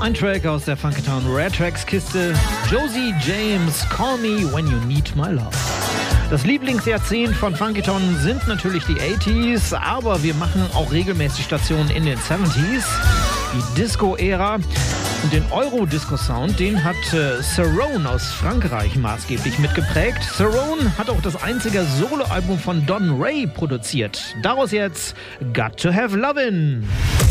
Ein Track aus der Funkytown Rare Tracks Kiste. Josie James, Call Me When You Need My Love. Das Lieblingsjahrzehnt von Funkytown sind natürlich die 80s, aber wir machen auch regelmäßig Stationen in den 70s. Die Disco-Ära und den Euro-Disco-Sound, den hat Cerrone aus Frankreich maßgeblich mitgeprägt. Cerrone hat auch das einzige Soloalbum von Don Ray produziert. Daraus jetzt Got to Have Lovin'.